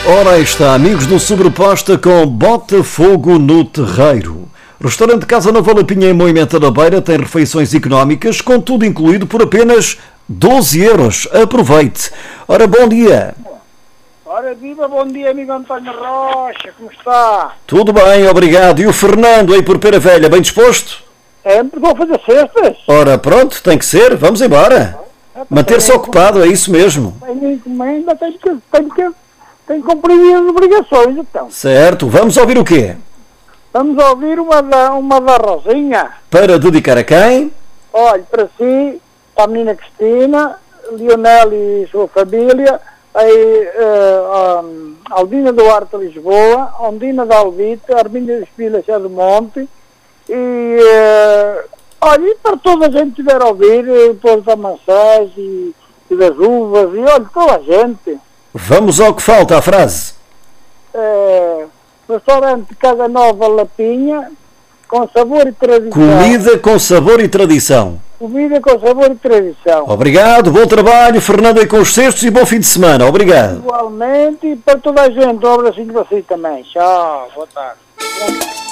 Ora aí está, amigos do Sobreposta com Botafogo no Terreiro. Restaurante Casa Nova Lapinha em Moimenta da Beira tem refeições económicas, com tudo incluído por apenas 12 euros. Aproveite. Ora, bom dia. Ora, viva, bom dia, amigo António Rocha, como está? Tudo bem, obrigado. E o Fernando aí por Pera Velha, bem disposto? Porque vou fazer cestas. Ora, pronto, tem que ser, vamos embora. Manter-se ocupado, é isso mesmo. Tenho encomenda, tenho que cumprir as obrigações, então. Certo, vamos ouvir o quê? Vamos ouvir uma da Rosinha. Para dedicar a quem? Olha, para si, para a menina Cristina, Lionel e sua família, Aldina Duarte Lisboa, Ondina da Alvita, Arminda de Espila Chá do Monte, e olha, e para toda a gente que tiver a ouvir, o povo da Mansés e das Uvas, e olha, toda a gente. Vamos ao que falta, a frase. Restaurante Casa Nova Lapinha, com sabor e tradição. Comida com sabor e tradição. Comida com sabor e tradição. Obrigado, bom trabalho, Fernando aí com os cestos e bom fim de semana. Obrigado. Igualmente, e para toda a gente, um abracinho para si também. Tchau, boa tarde.